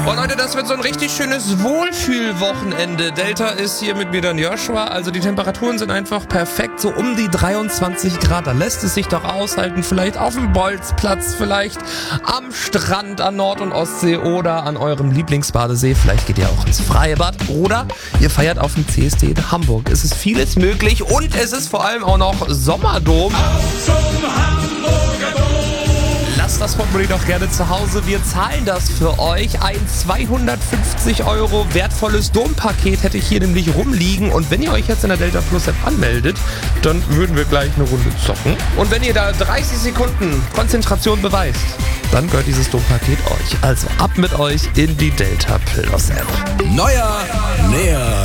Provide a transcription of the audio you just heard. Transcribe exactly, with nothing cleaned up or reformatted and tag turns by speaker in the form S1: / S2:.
S1: Oh Leute, das wird so ein richtig schönes Wohlfühlwochenende. Delta ist hier mit mir dann Joshua. Also die Temperaturen sind einfach perfekt, so um die dreiundzwanzig Grad. Da lässt es sich doch aushalten. Vielleicht auf dem Bolzplatz, vielleicht am Strand an Nord- und Ostsee oder an eurem Lieblingsbadesee. Vielleicht geht ihr auch ins Freibad oder ihr feiert auf dem C S D in Hamburg. Es ist vieles möglich und es ist vor allem auch noch Sommerdom.
S2: Auf zum Hamburger Dom.
S1: Lasst das Portemonnaie doch gerne zu Hause. Wir zahlen das für euch. Ein zweihundertfünfzig Euro wertvolles Dompaket hätte ich hier nämlich rumliegen. Und wenn ihr euch jetzt in der Delta Plus App anmeldet, dann würden wir gleich eine Runde zocken. Und wenn ihr da dreißig Sekunden Konzentration beweist, dann gehört dieses Dompaket euch. Also ab mit euch in die Delta Plus App.
S3: Neuer, näher,